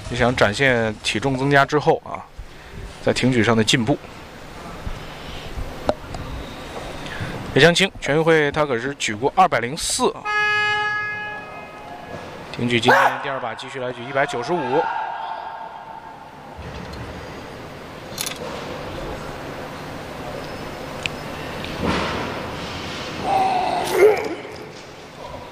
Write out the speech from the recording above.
也想展现体重增加之后啊，在挺举上的进步。叶江青，全运会他可是举过204啊。挺举今天第2把继续来举195。